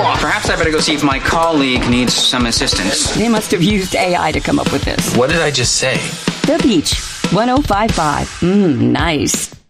Perhaps I better go see if my colleague needs some assistance. They must have used AI to come up with this. What did I just say? The Beach, 105.5. Nice.